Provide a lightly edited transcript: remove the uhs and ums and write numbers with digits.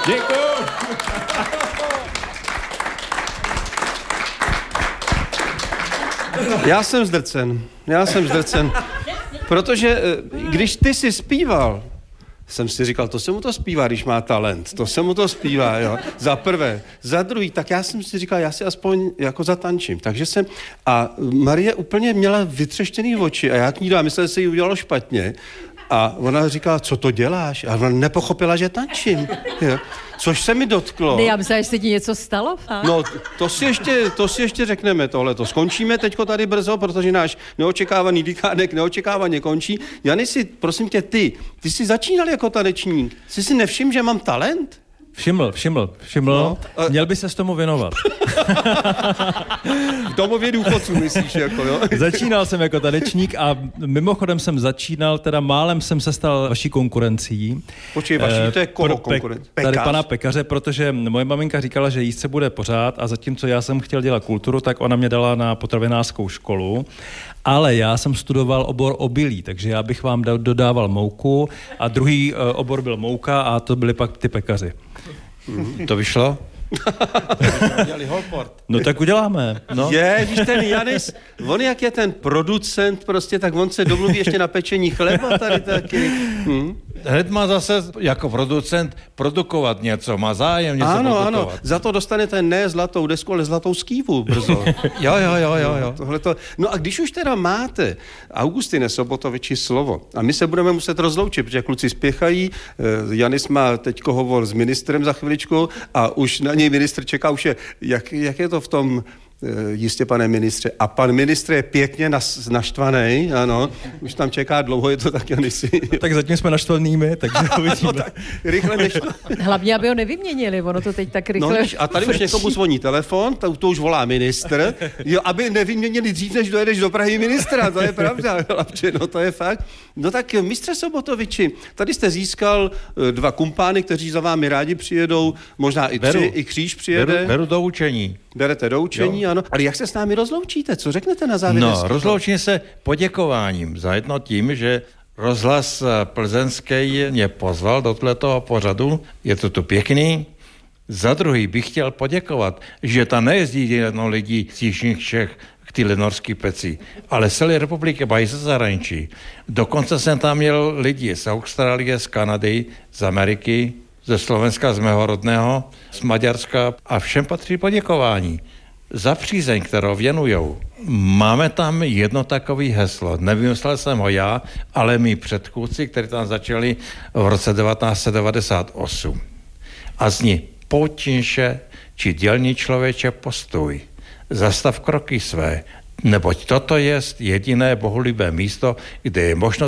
Děkuju. Já jsem zdrcen. Protože když ty jsi zpíval, jsem si říkal, to se mu to zpívá, když má talent. To se mu to zpívá, jo. Za prvé. Za druhý, tak já jsem si říkal, já si aspoň jako zatančím. Takže jsem... A Marie úplně měla vytřeštěný oči a já k ní dám, myslel, že se jí udělalo špatně. A ona říkala, co to děláš? A ona nepochopila, že tančím. Jo. Což se mi dotklo. Ne, já myslím, že se ti něco stalo. Fakt? No, to si ještě řekneme tohleto. Skončíme teďko tady brzo, protože náš neočekávaný dýchánek neočekávaně končí. Janisi, prosím tě, ty jsi začínal jako tanečník. Jsi si nevšiml, že mám talent? Všiml. No, měl by se s tomu věnovat. V domově důchodců myslíš, jako jo? Začínal jsem jako tanečník a mimochodem jsem začínal, teda málem jsem se stal vaší konkurencí. Počkej, vaší, to je koho konkurent? Tady pana pekaře, protože moje maminka říkala, že jíst se bude pořád a zatímco já jsem chtěl dělat kulturu, tak ona mě dala na potravinářskou školu, ale já jsem studoval obor obilí, takže já bych vám dodával mouku a druhý obor byl mouka a to byli pak ty pekaři. To vyšlo? No tak uděláme. No. Víš, ten Janis, on jak je ten producent prostě, tak on se domluví ještě na pečení chleba tady taky. Hned má zase jako producent produkovat něco, má zájem něco produkovat. Ano, za to dostanete ne zlatou desku, ale zlatou skývu brzo. Jo. Tohleto. No a když už teda máte, Augustine Sobotoviči, slovo, a my se budeme muset rozloučit, protože kluci spěchají, Janis má teďko hovor s ministrem za chviličku a už na něj ministr čeká, už je, jak je to v tom, jistě, pane ministře. A pan ministr je pěkně naštvaný, ano. Už tam čeká dlouho, je to tak, Janisi. Tak zatím jsme naštvanými, takže uvidíme. No tak, rychle než to... Hlavně, aby ho nevyměnili, ono to teď tak rychle... No, a tady už někomu zvoní telefon, to už volá ministr, jo, aby nevyměnili dřív, než dojedeš do Prahy ministra, to je pravda, chlapče, no to je fakt. No tak, mistře Sobotoviči, tady jste získal 2 kumpány, kteří za vámi rádi přijedou, možná i 3, i Kříž přijede. Beru do učení. Berete do učení, jo. Ano. Ale jak se s námi rozloučíte? Co řeknete na závěr? No, rozloučím se poděkováním za jedno tím, že rozhlas plzeňský mě pozval do tohoto pořadu. Je to tu pěkný. Za druhý bych chtěl poděkovat, že tam nejezdí jedno lidi z jižních Čech k ty Lenorský peci, ale z celé republiky, bají ze zahraničí. Dokonce jsem tam měl lidi z Austrálie, z Kanady, z Ameriky, ze Slovenska, z mého rodného, z Maďarska a všem patří poděkování za přízeň, kterou věnujou. Máme tam jedno takové heslo. Nevymyslel jsem ho já, ale mý předchůdci, kteří tam začali v roce 1998. A zní: potinše či dělní člověče, postuj. Zastav kroky své, neboť toto je jediné bohulibé místo, kde je možno